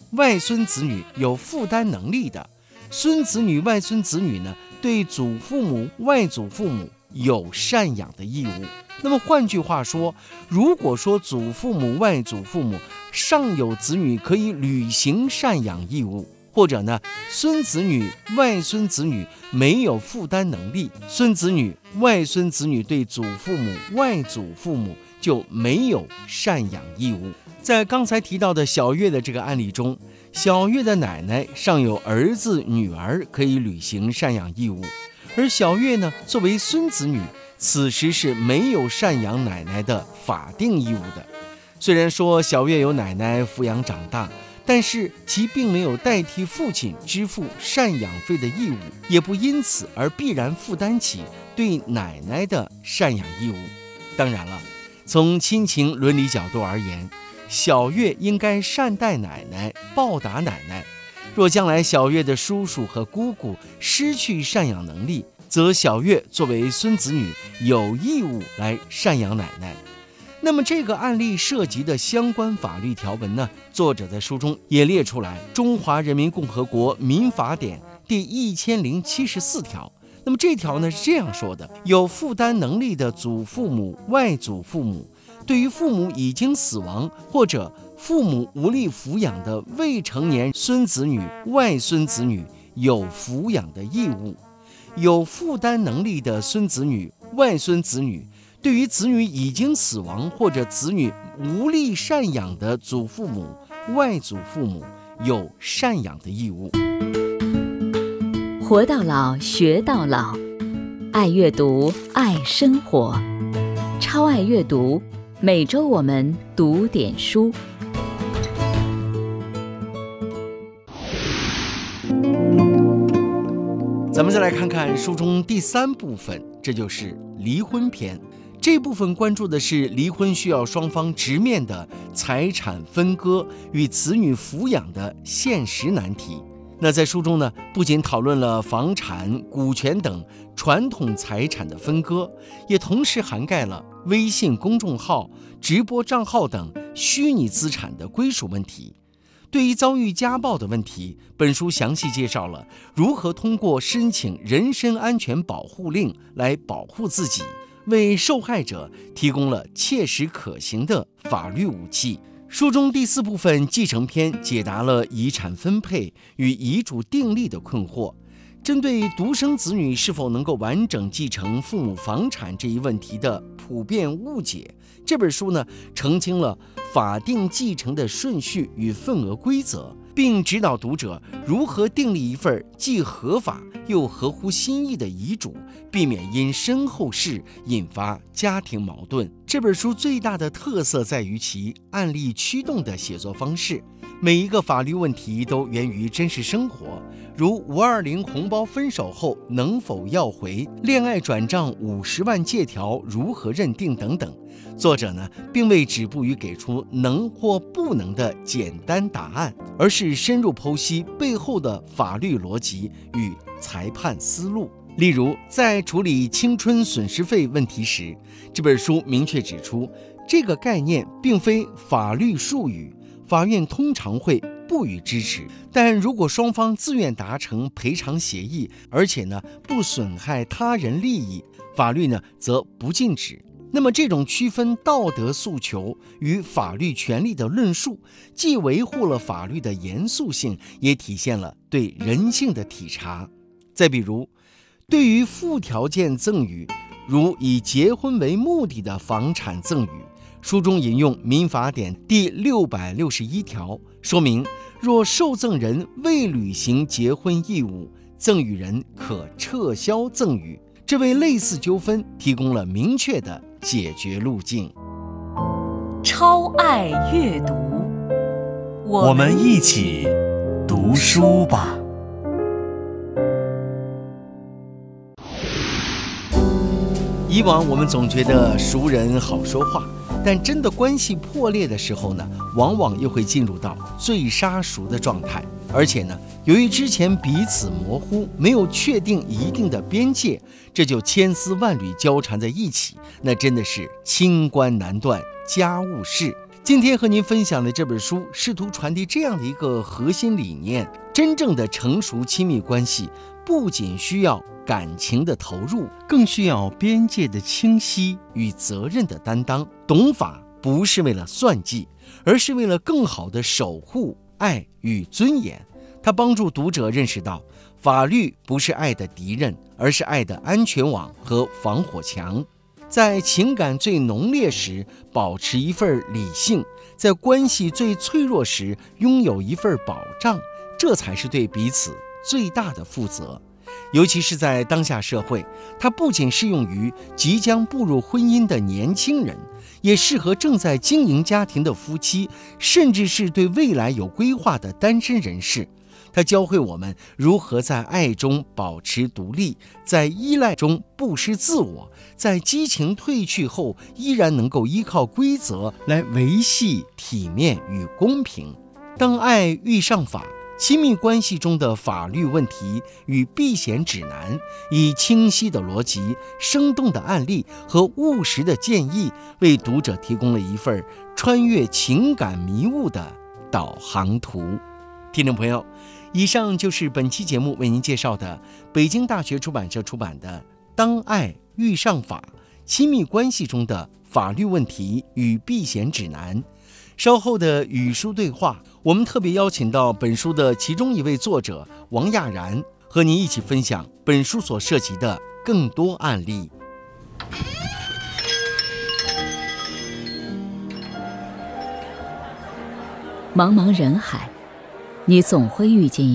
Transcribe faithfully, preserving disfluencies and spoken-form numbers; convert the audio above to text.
外孙子女有负担能力的，孙子女、外孙子女呢，对祖父母、外祖父母有赡养的义务。那么换句话说，如果说祖父母、外祖父母尚有子女可以履行赡养义务，或者呢，孙子女、外孙子女没有负担能力，孙子女、外孙子女对祖父母、外祖父母就没有赡养义务。在刚才提到的小月的这个案例中，小月的奶奶尚有儿子、女儿可以履行赡养义务，而小月呢，作为孙子女，此时是没有赡养奶奶的法定义务的。虽然说小月由奶奶抚养长大，但是其并没有代替父亲支付赡养费的义务，也不因此而必然负担起对奶奶的赡养义务。当然了，从亲情伦理角度而言，小月应该善待奶奶，报答奶奶。若将来小月的叔叔和姑姑失去赡养能力，则小月作为孙子女有义务来赡养奶奶。那么这个案例涉及的相关法律条文呢，作者在书中也列出来，《中华人民共和国民法典》第一千零七十四条。那么这条呢是这样说的：有负担能力的祖父母、外祖父母，对于父母已经死亡或者父母无力抚养的未成年孙子女、外孙子女有抚养的义务。有负担能力的孙子女、外孙子女，对于子女已经死亡或者子女无力赡养的祖父母、外祖父母有赡养的义务。 活到老，学到老，爱阅读，爱生活，超爱阅读，每周我们读点书。 咱们再来看看书中第三部分，这就是离婚篇。这部分关注的是离婚需要双方直面的财产分割与子女抚养的现实难题。那在书中呢，不仅讨论了房产、股权等传统财产的分割，也同时涵盖了微信公众号、直播账号等虚拟资产的归属问题。对于遭遇家暴的问题，本书详细介绍了如何通过申请人身安全保护令来保护自己，为受害者提供了切实可行的法律武器。书中第四部分继承篇解答了遗产分配与遗嘱订立的困惑。针对独生子女是否能够完整继承父母房产这一问题的普遍误解，这本书呢澄清了法定继承的顺序与份额规则，并指导读者如何订立一份既合法又合乎心意的遗嘱，避免因身后事引发家庭矛盾。这本书最大的特色在于其案例驱动的写作方式，每一个法律问题都源于真实生活，如五二零红包分手后能否要回、恋爱转账五十万借条如何认定等等。作者呢，并未止步于给出能或不能的简单答案，而是深入剖析背后的法律逻辑与裁判思路。例如，在处理青春损失费问题时，这本书明确指出，这个概念并非法律术语，法院通常会不予支持，但如果双方自愿达成赔偿协议，而且呢不损害他人利益，法律呢则不禁止。那么这种区分道德诉求与法律权利的论述，既维护了法律的严肃性，也体现了对人性的体察。再比如，对于附条件赠与，如以结婚为目的的房产赠与，书中引用民法典第六百六十一条，说明若受赠人未履行结婚义务，赠与人可撤销赠与，这为类似纠纷提供了明确的解决路径。 超爱阅读， 我们一起读书吧。 以往我们总觉得熟人好说话，但真的关系破裂的时候呢，往往又会进入到最杀熟的状态。而且呢，由于之前彼此模糊，没有确定一定的边界，这就千丝万缕交缠在一起，那真的是清官难断家务事。 今天和您分享的这本书试图传递这样的一个核心理念：真正的成熟亲密关系不仅需要感情的投入，更需要边界的清晰与责任的担当。懂法不是为了算计，而是为了更好地守护爱与尊严。它帮助读者认识到，法律不是爱的敌人，而是爱的安全网和防火墙。在情感最浓烈时保持一份理性，在关系最脆弱时拥有一份保障，这才是对彼此最大的负责。尤其是在当下社会，它不仅适用于即将步入婚姻的年轻人，也适合正在经营家庭的夫妻，甚至是对未来有规划的单身人士。它教会我们如何在爱中保持独立，在依赖中不失自我，在激情褪去后依然能够依靠规则来维系体面与公平。当爱遇上法，亲密关系中的法律问题与避险指南，以清晰的逻辑、生动的案例和务实的建议，为读者提供了一份穿越情感迷雾的导航图。听众朋友，以上就是本期节目为您介绍的北京大学出版社出版的《当爱遇上法：亲密关系中的法律问题与避险指南》。稍后的与书对话，我们特别邀请到本书的其中一位作者王亚然，和您一起分享本书所涉及的更多案例。 茫茫人海，你总会遇见一